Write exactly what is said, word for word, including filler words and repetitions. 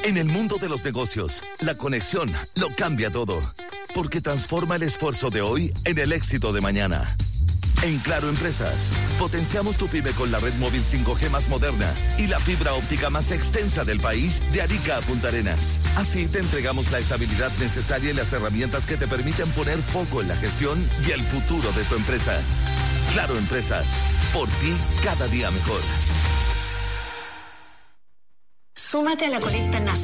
En el mundo de los negocios, la conexión lo cambia todo, porque transforma el esfuerzo de hoy en el éxito de mañana. En Claro Empresas, potenciamos tu pyme con la red móvil cinco G más moderna y la fibra óptica más extensa del país, de Arica a Punta Arenas. Así te entregamos la estabilidad necesaria y las herramientas que te permiten poner foco en la gestión y el futuro de tu empresa. Claro Empresas, por ti cada día mejor. Súmate a la colecta nacional.